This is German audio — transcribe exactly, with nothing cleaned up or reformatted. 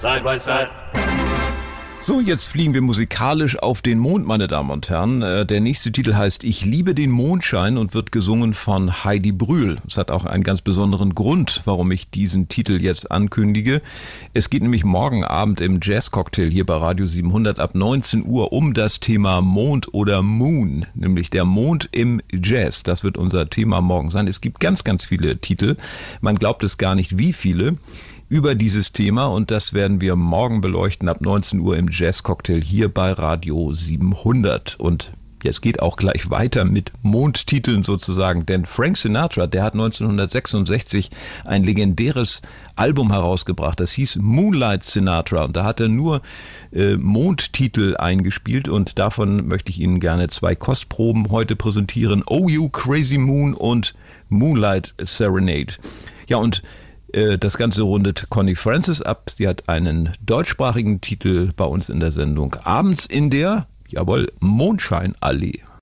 Side by side. So, jetzt fliegen wir musikalisch auf den Mond, meine Damen und Herren. Der nächste Titel heißt Ich liebe den Mondschein und wird gesungen von Heidi Brühl. Es hat auch einen ganz besonderen Grund, warum ich diesen Titel jetzt ankündige. Es geht nämlich morgen Abend im Jazz-Cocktail hier bei Radio siebenhundert ab neunzehn Uhr um das Thema Mond oder Moon, nämlich der Mond im Jazz. Das wird unser Thema morgen sein. Es gibt ganz, ganz viele Titel. Man glaubt es gar nicht, wie viele über dieses Thema, und das werden wir morgen beleuchten ab neunzehn Uhr im Jazz-Cocktail hier bei Radio siebenhundert. Und jetzt geht auch gleich weiter mit Mondtiteln sozusagen, denn Frank Sinatra, der hat neunzehnhundertsechsundsechzig ein legendäres Album herausgebracht, das hieß Moonlight Sinatra, und da hat er nur äh, Mondtitel eingespielt, und davon möchte ich Ihnen gerne zwei Kostproben heute präsentieren: Oh You Crazy Moon und Moonlight Serenade. Ja, und das Ganze rundet Connie Francis ab. Sie hat einen deutschsprachigen Titel bei uns in der Sendung. Abends in der, jawohl, Mondscheinallee.